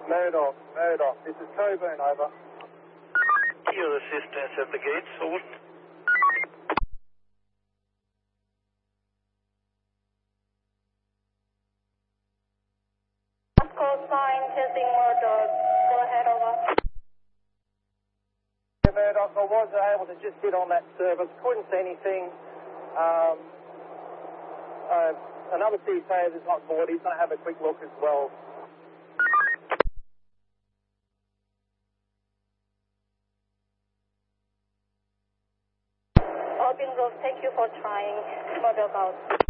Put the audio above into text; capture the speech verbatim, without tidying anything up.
Murdoch, Murdoch. This is Coburn, over. Your assistance at the gates, over. Call sign, testing Murdoch. Go ahead, over. Yeah, Murdoch, I was able to just get on that service. Couldn't see anything. Um, uh, another seafarer is not board. He's going to have a quick look as well. Open Grove, thank you for trying. Murdoch out.